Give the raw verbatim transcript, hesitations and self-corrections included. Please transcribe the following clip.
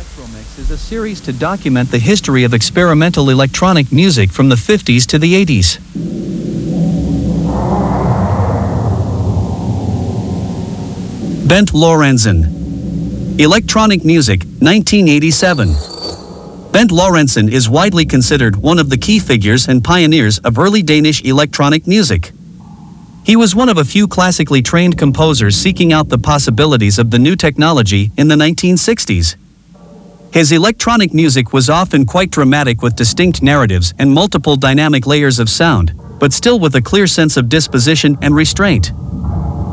Electromix is a series to document the history of experimental electronic music from the fifties to the eighties. Bent Lorenzen. Electronic Music, nineteen eighty-seven. Bent Lorenzen is widely considered one of the key figures and pioneers of early Danish electronic music. He was one of a few classically trained composers seeking out the possibilities of the new technology in the nineteen sixties. His electronic music was often quite dramatic with distinct narratives and multiple dynamic layers of sound, but still with a clear sense of disposition and restraint.